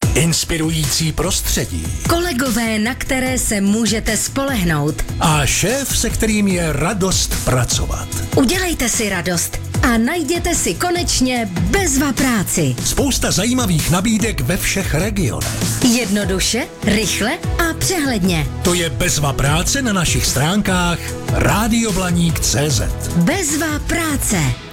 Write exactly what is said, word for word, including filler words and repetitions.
Inspirující prostředí. Kolegové, na které se můžete spolehnout. A šéf, se kterým je radost pracovat. Udělejte si radost a najděte si konečně Bezva práci. Spousta zajímavých nabídek ve všech regionech. Jednoduše, rychle a přehledně. To je Bezva práce na našich stránkách rádio blaník tečka cé zet. Bezva práce.